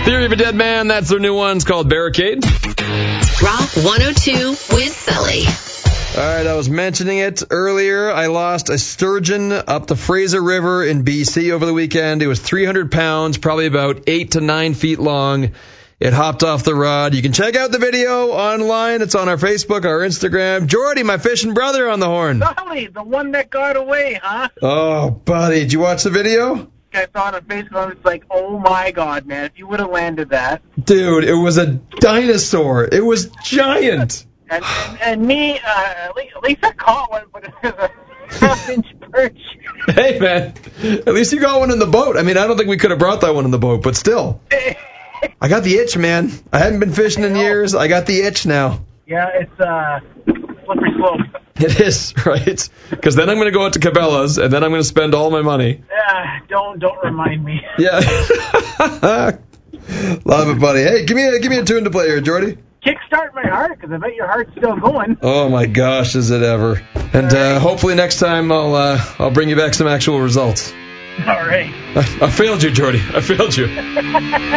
Theory of a Dead Man, that's their new one. It's called Barricade. Rock 102 with Sully. All right, I was mentioning it earlier. I lost a sturgeon up the Fraser River in BC over the weekend. It was 300 pounds, probably about 8 to 9 feet long. It hopped off the rod. You can check out the video online. It's on our Facebook, our Instagram. Jordy, my fishing brother, on the horn. Sully, the one that got away, huh? Oh, buddy, did you watch the video? I saw it on Facebook. I was like, oh my God, man, if you would have landed that. Dude, it was a dinosaur. It was giant. And me, at least I caught one, but it was a half-inch perch. Hey, man, at least you got one in the boat. I mean, I don't think we could have brought that one in the boat, but still. I got the itch, man. I hadn't been fishing in years. I got the itch now. Yeah, it's slippery slope. It is, right? Because then I'm going to go out to Cabela's, and then I'm going to spend all my money. Don't remind me. Yeah. Love it, buddy. Hey, give me a tune to play here, Jordy. Kickstart my heart, because I bet your heart's still going. Oh my gosh, is it ever? And hopefully next time I'll bring you back some actual results. All right. I failed you, Jordy. I failed you.